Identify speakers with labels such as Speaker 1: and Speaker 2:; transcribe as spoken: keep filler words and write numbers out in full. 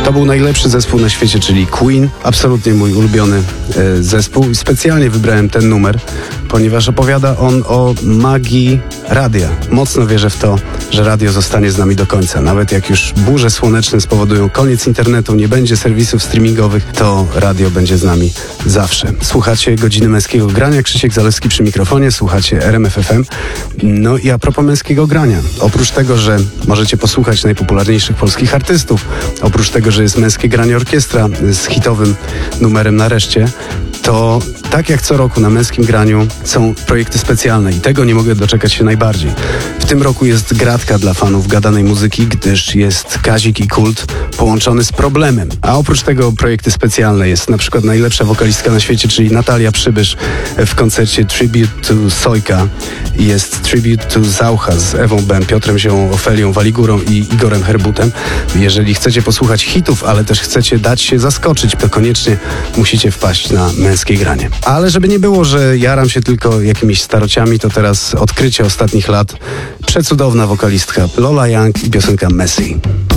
Speaker 1: To był najlepszy zespół na świecie, czyli Queen. Absolutnie mój ulubiony e, zespół. I specjalnie wybrałem ten numer, ponieważ opowiada on o magii radia. Mocno wierzę w to, że radio zostanie z nami do końca. Nawet jak już burze słoneczne spowodują koniec internetu, nie będzie serwisów streamingowych, to radio będzie z nami zawsze. Słuchacie Godziny Męskiego Grania. Krzysiek Zalewski przy mikrofonie. Słuchacie R M F F M. No i a propos męskiego grania. Oprócz tego, że możecie posłuchać najpopularniejszych polskich artystów, oprócz tego, że jest Męskie Granie Orkiestra z hitowym numerem Nareszcie, to tak jak co roku na Męskim Graniu są projekty specjalne i tego nie mogę doczekać się najbardziej. W tym roku jest gratka dla fanów gadanej muzyki, gdyż jest Kazik i Kult połączony z Problemem. A oprócz tego projekty specjalne jest na przykład najlepsza wokalistka na świecie, czyli Natalia Przybysz w koncercie Tribute to Sojka. Jest Tribute to Zaucha z Ewą Ben, Piotrem Zią, Ofelią Waligurą i Igorem Herbutem. Jeżeli chcecie posłuchać hitów, ale też chcecie dać się zaskoczyć, to koniecznie musicie wpaść na Męskie Granie. Ale żeby nie było, że jaram się tylko jakimiś starociami, to teraz odkrycie ostatnich lat. Przecudowna wokalistka Lola Young i piosenka Messy.